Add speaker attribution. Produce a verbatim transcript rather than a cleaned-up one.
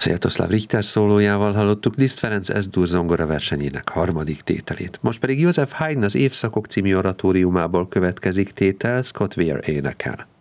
Speaker 1: Sviatoslav Richter szólójával hallottuk Liszt Ferenc Es-dur zongora versenyének harmadik tételét. Most pedig Joseph Haydn az Évszakok című oratóriumából következik tétel, Scott Weir énekel.